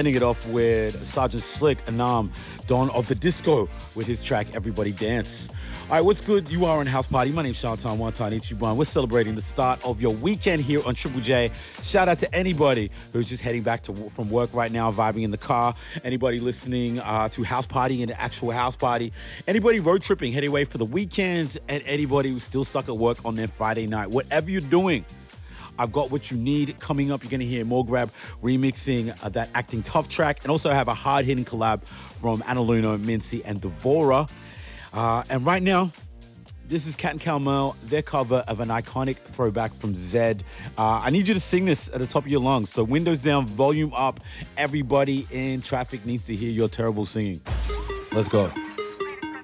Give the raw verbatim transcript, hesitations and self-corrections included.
Ending it off with Sergeant Slick, Anam, Don of the Disco, with his track Everybody Dance. All right, what's good? You are on House Party. My name's Shantan Wantan Ichiban. We're celebrating the start of your weekend here on Triple J. Shout out to anybody who's just heading back to from work right now, vibing in the car. Anybody listening uh, to House Party and the actual House Party. Anybody road tripping, heading away for the weekends. And anybody who's still stuck at work on their Friday night. Whatever you're doing, I've got what you need. Coming up, you're going to hear Morgrab remixing uh, that Acting Tough track. And also have a hard-hitting collab from Analuno, Mincy, and Devora. Uh, and right now, this is Cat and Calmel, their cover of an iconic throwback from Zed. Uh, I need you to sing this at the top of your lungs. So windows down, volume up. Everybody in traffic needs to hear your terrible singing. Let's go.